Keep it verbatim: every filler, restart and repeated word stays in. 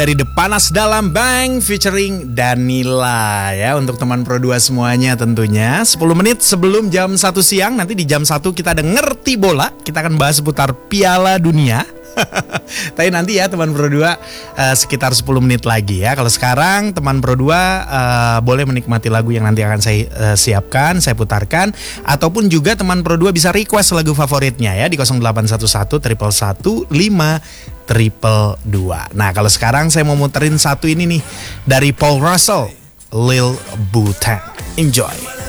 Dari The Panas Dalam Bang featuring Danila ya. Untuk teman Pro dua semuanya tentunya. Sepuluh menit sebelum jam satu siang. Nanti di jam satu kita ada Ngerti Bola. Kita akan bahas seputar Piala Dunia. Tapi nanti ya teman Pro dua uh, sekitar sepuluh menit lagi ya. Kalau sekarang teman Pro dua uh, boleh menikmati lagu yang nanti akan saya uh, siapkan, saya putarkan. Ataupun juga teman Pro dua bisa request lagu favoritnya ya di nol delapan satu satu satu satu satu lima triple dua. Nah kalau sekarang saya mau muterin satu ini nih dari Paul Russell, Lil Butang. Enjoy.